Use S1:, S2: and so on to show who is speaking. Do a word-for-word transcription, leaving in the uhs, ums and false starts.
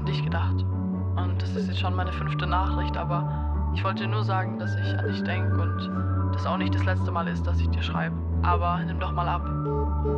S1: dich gedacht. Und das ist jetzt schon meine fünfte Nachricht, aber ich wollte dir nur sagen, dass ich an dich denke und das auch nicht das letzte Mal ist, dass ich dir schreibe. Aber nimm doch mal ab.